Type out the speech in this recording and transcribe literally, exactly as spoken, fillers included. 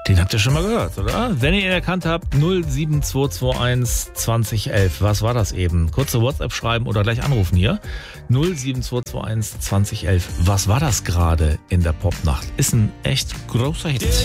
Den habt ihr schon mal gehört, oder? Wenn ihr ihn erkannt habt, null sieben zwei zwei eins zwanzig elf. Was war das eben? Kurze WhatsApp schreiben oder gleich anrufen hier. null sieben zwei zwei eins zwanzig elf. Was war das gerade in der Popnacht? Ist ein echt großer Hit.